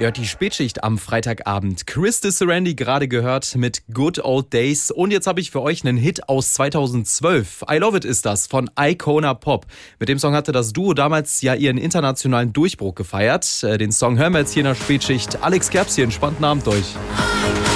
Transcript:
Ihr hört die Spätschicht am Freitagabend. Chris Disserandy gerade gehört mit Good Old Days. Und jetzt habe ich für euch einen Hit aus 2012. I Love It ist das von Icona Pop. Mit dem Song hatte das Duo damals ja ihren internationalen Durchbruch gefeiert. Den Song hören wir jetzt hier in der Spätschicht. Alex Kerbs hier, einen spannenden Abend euch.